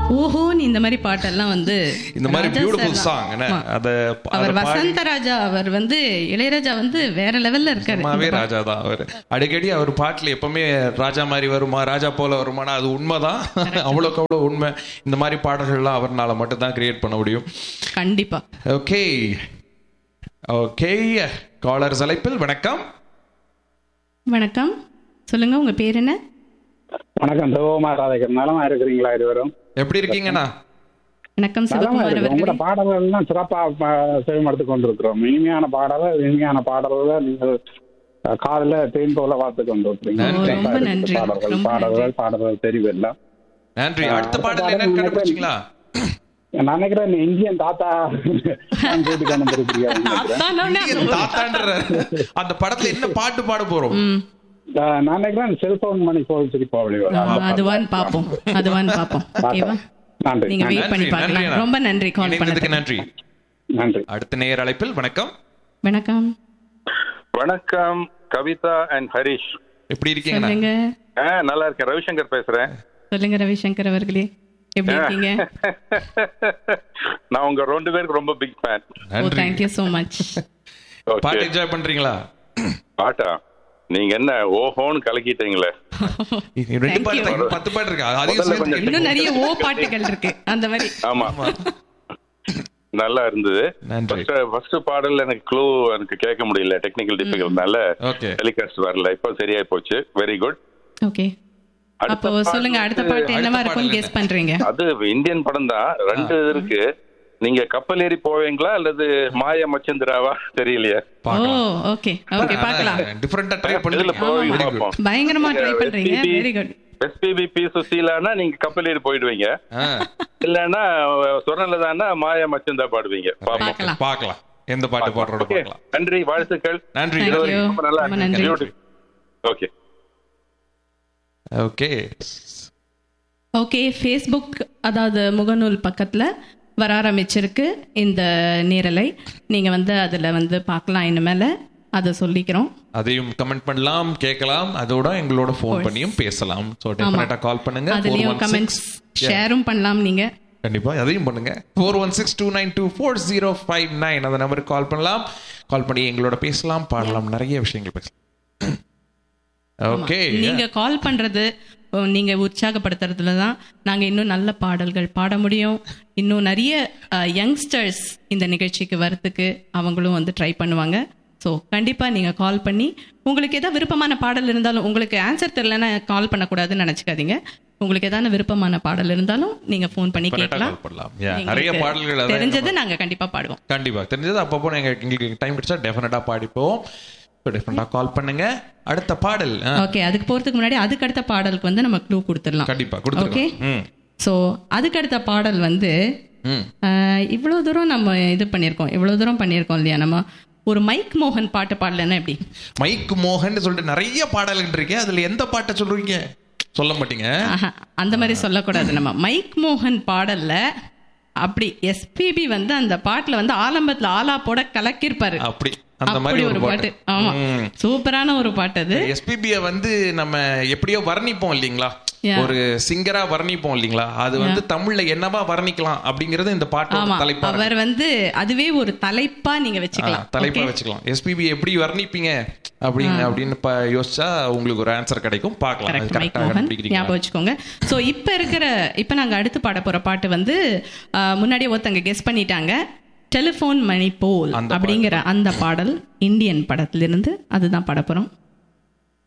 ஓஹோன்னு இந்த மாதிரி பாட்டெல்லாம் வந்து இந்த மாதிரி பியூட்டிஃபுல் சாங் அவர் வசந்தராஜா, அவர் வந்து இளையராஜா வந்து வேற லெவல்ல இருக்காரு. ராஜா தான் அவர். அடிக்கடி அவர் பாட்டுல எப்பவுமே ராஜா மாதிரி வருமா, ராஜா போல வருமானா, அது உண்மைதான். அவ்வளோக்கு அவ்வளோ உண்மை. இந்த மாதிரி பாடல்கள்லாம் அவர்னால மட்டும் தான் கிரியேட் பண்ண முடியும். கண்டிப்பா. ஓகே ஓகே, காலர் அழைப்பில். வணக்கம். வணக்கம், சொல்லுங்க, உங்க பேர் என்ன? வணக்கம், சிவகுமார் ராதேகர். நலமா இருக்கிறீங்களா இருவரும்? எப்படி இருக்கீங்கண்ணா? வணக்கம் சிவகுமார். உங்களோட பாடல்கள்லாம் சிறப்பா செவிமடுத்து கொண்டிருக்கிறோம். இனிமையான பாடல்கள் நீங்கள் காதல தேன் போல பார்த்து கொண்டிருக்கிறீங்க. பாடல்கள் தெரிவில்லாம் நன்றி. அடுத்த பாடல் என்ன கண்டுபிடிச்சீங்களா? நான் நினைக்கிறேன் இந்தியன் தாத்தா அந்த படத்துல என்ன பாட்டு பாட போறோம்? நான் நினைக்கிறேன் செல்போன் மணி போல் சிரிப்பாவளி. அதுவான் பாப்போம். ஓகேவா? நீங்க வெயிட் பண்ணி பார்க்கலாம். ரொம்ப நன்றி கால் பண்ணதுக்கு. நன்றி. அடுத்த நேயர் அழைப்பில். வணக்கம். வணக்கம். வணக்கம் கவிதா அண்ட் ஹரிஷ். எப்படி இருக்கீங்க? நல்லா இருக்கேன். ரவிசங்கர் பேசுறேன். சொல்லுங்க ரவிசங்கர் அவர்களே, எப்படி இருக்கீங்க? நான் உங்க ரெண்டு பேருக்கு ரொம்ப big fan. Thank you so much. பாட்டு என்ஜாய் பண்றீங்களா? பாட்டா நீங்க என்ன ஓஹோன்னு கலக்கிட்டீங்களே. 10 பாட்டு இருக்கு. இன்னும் நிறைய ஓ பாட்டுகள் இருக்கு அந்த மாதிரி. ஆமா, நல்லா இருந்தது. ஃபர்ஸ்ட் பாடல் எனக்கு க்ளூ எனக்கு கேட்க முடியல, டெக்னிக்கல் டிஃபிகல்ட்னால டெலிகாஸ்ட் வரல. இப்போ சரியா போச்சு. Very good. ஓகே, அப்போ சொல்லுங்க அடுத்த பாட்டு என்னவா இருக்கும்னு கெஸ் பண்றீங்க? அது இந்தியன் படம் தான். 2 இருக்கு. நீங்க கப்பல் ஏறி போவீங்களா அல்லது மாய மச்சந்திராவா தெரியலையா? ஓகே ஓகே, பார்க்கலாம். டிஃபரண்டா ட்ரை பண்ணுங்க. பயங்கரமா ட்ரை பண்றீங்க. Very good. எஸ்பிபி பி சுசீலானா நீங்க கப்பல் ஏறி போயிடுவீங்க. இல்லன்னா சொர்ணலதானா மாய மச்சந்திரா பாடுவீங்க. பார்க்கலாம் எந்த பாட்டு பாடுறோட பார்க்கலாம். நன்றி, வாழ்த்துக்கள். நன்றி. நல்லா இருக்கு. Okay okay okay. ஃபேஸ்புக், அதாவது முகநூல் பக்கத்தில் வர ஆரம்பிச்சிருக்கு இந்த நேரலை. நீங்கள் வந்து அதில் வந்து பார்க்கலாம். இனிமேல் அதை சொல்லிக்கிறோம். அதையும் கமெண்ட் பண்ணலாம், கேட்கலாம். அதோட எங்களோட ஃபோன் பண்ணியும் பேசலாம். ஸோ டெஃபினட்டாக கால் பண்ணுங்க. அதுலேயும் கமெண்ட்ஸ் ஷேரும் பண்ணலாம். நீங்கள் கண்டிப்பாக அதையும் பண்ணுங்க. 4162924059 அந்த நம்பருக்கு கால் பண்ணலாம். கால் பண்ணி எங்களோட பேசலாம், பாடலாம், நிறைய விஷயங்கள் பேசலாம். ஓகே, நீங்க கால் பண்றது, நீங்க உற்சாகப்படுத்துறதுல தான் நாங்க இன்னும் நல்ல பாடல்கள் பாட முடியும். இன்னும் நிறைய யங்ஸ்டர்ஸ் இந்த நிகழ்ச்சிக்கு வரத்துக்கு அவங்களும் வந்து ட்ரை பண்ணுவாங்க. ஸோ கண்டிப்பா நீங்க கால் பண்ணி உங்களுக்கு ஏதாவது விருப்பமான பாடல் இருந்தாலும், உங்களுக்கு ஆன்சர் தெரியலன்னா கால் பண்ணக்கூடாதுன்னு நினைச்சுக்காதீங்க. உங்களுக்கு ஏதாவது விருப்பமான பாடல் இருந்தாலும் நீங்க ஃபோன் பண்ணி கேட்கலாம். நிறைய பாடல்கள் தெரிஞ்சது நாங்க கண்டிப்பா பாடுவோம். கண்டிப்பா தெரிஞ்சது அப்பப்போ எங்களுக்கு டைம் கிடைச்சா டெஃபினட்டா பாடிப்போம். கால் பண்ணுங்க. அடுத்த பாடல். ஓகே, அதுக்கு போறதுக்கு முன்னாடி அதுக்கு அடுத்த பாடலுக்கு வந்து நம்ம க்ளூ கொடுத்துடலாம். கண்டிப்பா கொடுத்துடலாம். ஓகே, சோ அதுக்கு அடுத்த பாடல் வந்து இவ்வளவு தூரம் நம்ம இது பண்ணியிருக்கோம், இவ்வளவு தூரம் பண்ணியிருக்கோம் இல்லையா? நம்ம ஒரு மைக் மோகன் பாட்டு பாடலன்னா எப்படி? மைக் மோகன் சொல்லிட்டு நிறைய பாடல்கள் இருக்கு. அதுல எந்த பாட்டை சொல்றீங்க? சொல்ல மாட்டீங்க. அந்த மாதிரி சொல்லக்கூடாது. நம்ம மைக் மோகன் பாடல்ல அப்படி எஸ்பிபி வந்து அந்த பாட்டுல வந்து ஆலம்பத்துல ஆலா போட கலக்கிருப்பாரு. அப்படி ஒரு பாட்டு. ஆமா, சூப்பரான ஒரு பாட்டு அது. எஸ்பிபியை வந்து நம்ம எப்படியோ வர்ணிப்போம் இல்லீங்களா, ஒரு சிங்கரா வர்ணிப்போம் இல்லீங்களா, அது வந்து தமிழ்ல என்னவா வர்ணிக்கலாம் அப்படிங்கறது இந்த பாட்டோட தலைப்பா. அவர் வந்து அதுவே ஒரு தலைப்பா நீங்க வச்சுக்கலாம். தலைப்பா வச்சுக்கலாம். எஸ்பிபி எப்படி வர்ணிப்பீங்க அப்படின்னு யோசிச்சா உங்களுக்கு ஒரு ஆன்சர் கிடைக்கும். பார்க்கலாம். ஞாபகம் வச்சுக்கோங்க. ஸோ இப்ப நாங்க அடுத்து பாட போற பாட்டு வந்து முன்னாடியே ஒருத்தங்க கெஸ் பண்ணிட்டாங்க. டெலிஃபோன் மணி போல் அப்படிங்கிற அந்த பாடல் இந்தியன் படத்திலிருந்து அதுதான் பாட போறோம்.